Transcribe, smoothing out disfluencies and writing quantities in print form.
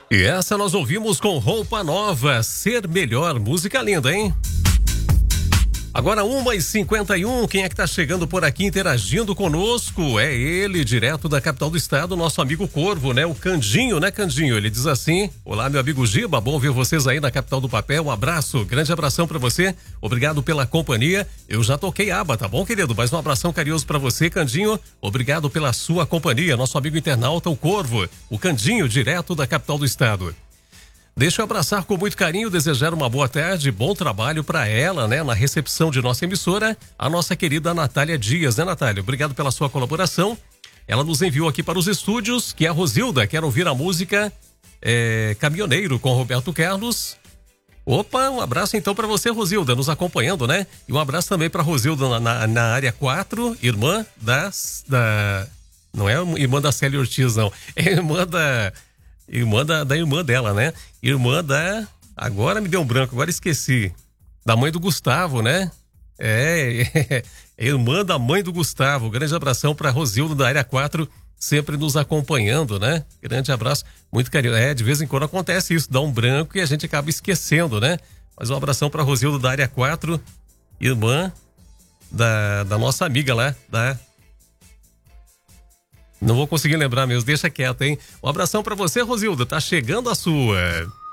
E essa nós ouvimos com Roupa Nova, Ser Melhor, música linda, hein? Agora 1h51, quem é que tá chegando por aqui interagindo conosco? É ele, direto da capital do estado, nosso amigo Corvo, né? O Candinho, né, Candinho? Ele diz assim: olá, meu amigo Giba, bom ver vocês aí na capital do papel, um abraço, grande abração pra você, obrigado pela companhia. Eu já toquei aba, tá bom, querido? Mais um abração carinhoso pra você, Candinho, obrigado pela sua companhia, nosso amigo internauta, o Corvo, o Candinho, direto da capital do estado. Deixa eu abraçar com muito carinho, desejar uma boa tarde, bom trabalho para ela, né? Na recepção de nossa emissora, a nossa querida Natália Dias, né, Natália? Obrigado pela sua colaboração. Ela nos enviou aqui para os estúdios, que é a Rosilda quer ouvir a música Caminhoneiro com Roberto Carlos. Opa, um abraço então para você, Rosilda, nos acompanhando, né? E um abraço também para Rosilda na área 4, irmã da... Não é irmã da Célia Ortiz, não. É irmã da irmã dela, né? Irmã da... Agora me deu um branco, agora esqueci. Da mãe do Gustavo, né? É irmã da mãe do Gustavo. Grande abração para Rosilda da área 4, sempre nos acompanhando, né? Grande abraço, muito carinho. De vez em quando acontece isso, dá um branco e a gente acaba esquecendo, né? Mas um abração para Rosilda da área 4, irmã da nossa amiga lá, Não vou conseguir lembrar mesmo, deixa quieto, hein? Um abração pra você, Rosilda, tá chegando a sua.